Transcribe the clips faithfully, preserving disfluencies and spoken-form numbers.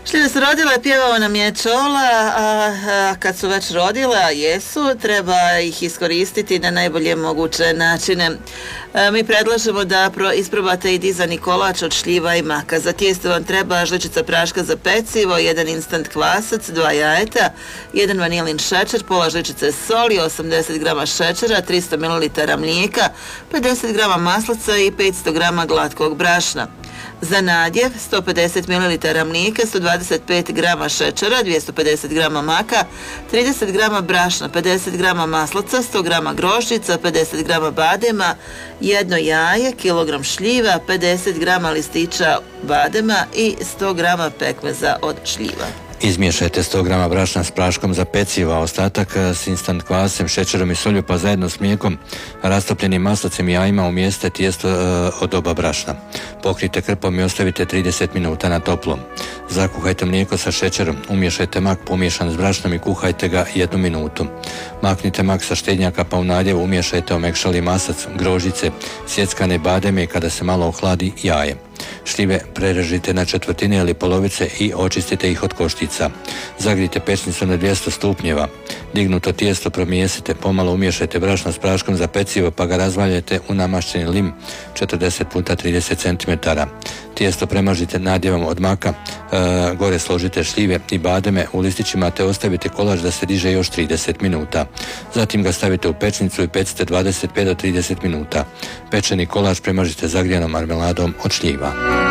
Šljive su rodile, pjevao nam je čola, a, a kad su već rodile, a jesu, treba ih iskoristiti na najbolje moguće načine. A, mi predlažemo da pro, isprobate i dizani kolač od šljiva i maka. Za tijesto vam treba žličica praška za pecivo, jedan instant kvasac, dva jajeta, jedan vanilin šećer, pola žličice soli, osamdeset grama šećera, tristo mililitara mlijeka, pedeset grama maslaca i petsto grama glatkog brašna. Za nadjev sto pedeset mililitara mlijeka, sto dvadeset pet grama šećera, dvjesto pedeset grama maka, trideset grama brašna, pedeset grama maslaca, sto grama grožđica, pedeset grama badema, jedno jaje, kilogram šljiva, pedeset grama listića badema i sto grama pekmeza od šljiva. Izmiješajte sto grama brašna s praškom za pecivo, a ostatak s instant kvasem, šećerom i solju, pa zajedno s mlijekom, rastopljenim maslacem i jajima umijestite tijesto e, od oba brašna. Pokrijte krpom i ostavite trideset minuta na toplom. Zakuhajte mlijeko sa šećerom, umiješajte mak pomiješan s brašnom i kuhajte ga jednu minutu. Maknite mak sa štednjaka pa u nadjevu umiješajte omekšali maslac, grožđice, sjeckane bademe i kada se malo ohladi jaje. Šljive prerežite na četvrtine ili polovice i očistite ih od koštica. Zagrijte pećnicu na dvjesto stupnjeva. Dignuto tijesto promijesite, pomalo umiješajte brašno s praškom za pecivo pa ga razvaljajte u namašćeni lim četrdeset puta trideset centimetara. Tijesto premažite nadjevom od maka, e, gore složite šljive i bademe u listićima te ostavite kolač da se diže još trideset minuta. Zatim ga stavite u pečnicu i pecite dvadeset pet do trideset minuta. Pečeni kolač premažite zagrijanom marmeladom od šljiva.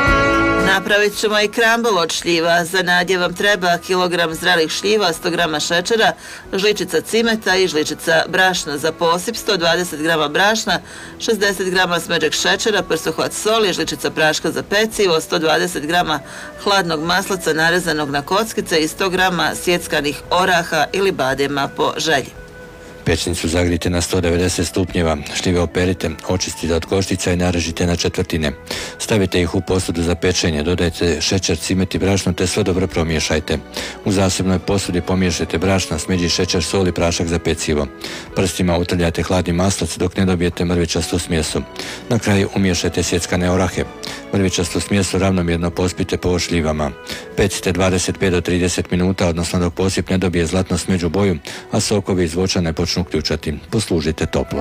Napravit ćemo i krambol od šljiva. Za nadjev vam treba kilogram zrelih šljiva, sto grama šećera, žličica cimeta i žličica brašna. Za posip sto dvadeset grama brašna, šezdeset grama smeđeg šećera, prsuhvat soli, žličica praška za pecivo, sto dvadeset grama hladnog maslaca narezanog na kockice i sto grama sjeckanih oraha ili badema po želji. Pečnicu zagrijte na sto devedeset stupnjeva, šljive operite, očistite od koštica i narežite na četvrtine. Stavite ih u posudu za pečenje, dodajte šećer, cimet i brašno te sve dobro promiješajte. U zasebnoj posudi pomiješajte brašna, smeđi, šećer, sol i prašak za pecivo. Prstima utrljajte hladni maslac dok ne dobijete mrvičastu smjesu. Na kraju umiješajte sjeckane orahe. Mrvičastu smjesu ravnomjerno pospite po šljivama. Pecite dvadeset pet do trideset minuta, odnosno dok posip ne dobije zlatno smeđu boju, a sokovi iz voća ne počnu ključati. Poslužite toplo.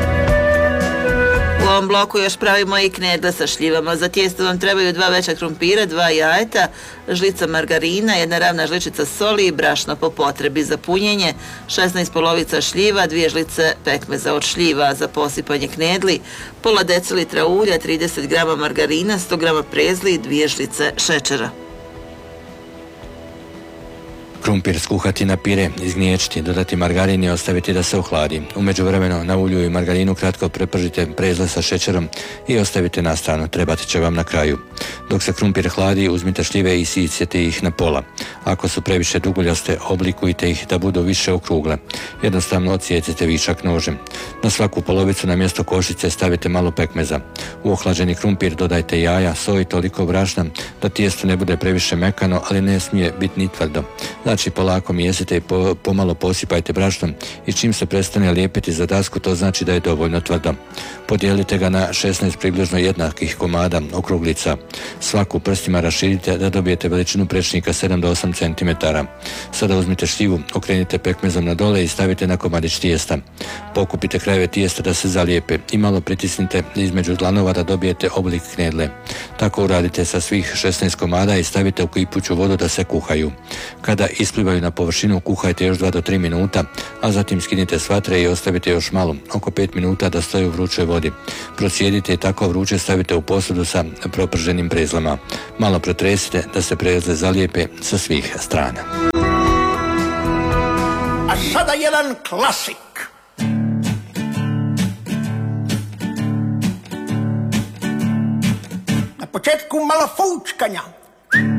U ovom bloku još pravimo i knedle sa šljivama. Za tijesto vam trebaju dva veća krumpira, dva jajeta, žlica margarina, jedna ravna žličica soli i brašno po potrebi. Za punjenje šesnaest polovica šljiva, dvije žlice pekmeza od šljiva. Za posipanje knedli pola decilitra ulja, trideset grama margarina, sto grama prezli i dvije žlice šećera. Krumpir skuhati na pire, izgnječiti, dodati margarin i ostaviti da se ohladi. U međuvremenu na ulju i margarinu kratko prepržite prezle sa šećerom i ostavite na stranu, trebati će vam na kraju. Dok se krumpir hladi, uzmite šljive i sijecite ih na pola. Ako su previše duguljaste, oblikujte ih da budu više okrugle. Jednostavno odsijecite višak nožem. Na svaku polovicu na mjesto košice stavite malo pekmeza. U ohlađeni krumpir dodajte jaja, soj, toliko brašna da tijesto ne bude previše mekano, ali ne smije biti ni tvrdo. Znači polako mijesite i po, pomalo posipajte brašnom i čim se prestane lijepiti za dasku, to znači da je dovoljno tvrdo. Podijelite ga na šesnaest približno jednakih komada okruglica. Svaku prstima raširite da dobijete veličinu prečnika sedam do osam centimetara. Sada uzmite šljivu, okrenite pekmezom na dole i stavite na komadić tijesta. Pokupite krajeve tijesta da se zalijepe i malo pritisnite između dlanova da dobijete oblik knedle. Tako uradite sa svih šesnaest komada i stavite u kipuću vodu da se kuhaju. Kada isplivaju na površinu, kuhajte još dva do tri minuta, a zatim skinite s vatre i ostavite još malo, oko pet minuta da stoje u vrućoj vodi. Procijedite i tako vruće stavite u posudu sa proprženim prezlama. Malo protresite da se prezle zalijepe sa svih strana. A sada jedan klasik. Na početku malo fučkanja.